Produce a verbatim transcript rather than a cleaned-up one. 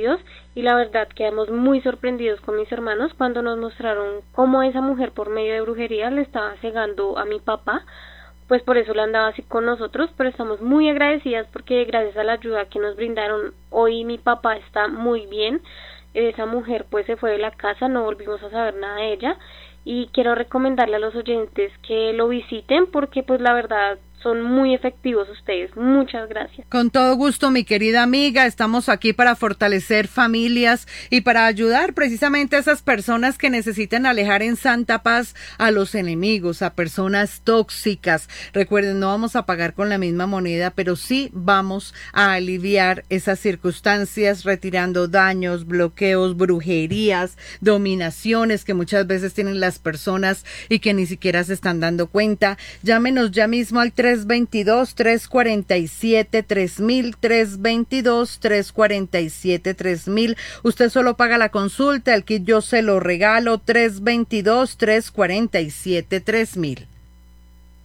Dios, y la verdad quedamos muy sorprendidos con mis hermanos cuando nos mostraron cómo esa mujer por medio de brujería le estaba cegando a mi papá, pues por eso la andaba así con nosotros, pero estamos muy agradecidas porque gracias a la ayuda que nos brindaron, hoy mi papá está muy bien. Esa mujer pues se fue de la casa, no volvimos a saber nada de ella, y quiero recomendarle a los oyentes que lo visiten porque pues la verdad son muy efectivos ustedes. Muchas gracias. Con todo gusto, mi querida amiga, estamos aquí para fortalecer familias y para ayudar precisamente a esas personas que necesitan alejar en santa paz a los enemigos, a personas tóxicas. Recuerden, no vamos a pagar con la misma moneda, pero sí vamos a aliviar esas circunstancias retirando daños, bloqueos, brujerías, dominaciones que muchas veces tienen las personas y que ni siquiera se están dando cuenta. Llámenos ya mismo al tres veintidós, tres cuarenta y siete, tres mil, tres veintidós, tres cuarenta y siete, tres mil. Usted solo paga la consulta, el kit yo se lo regalo, tres veintidós, tres cuarenta y siete, tres mil.